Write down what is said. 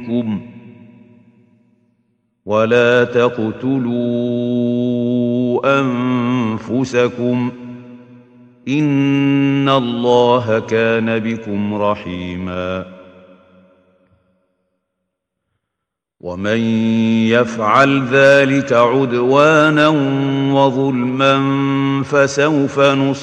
منكم ولا تقتلوا أنفسكم إن الله كان بكم رحيما ومن يفعل ذلك عدوانا وظلما فسوف نصيبه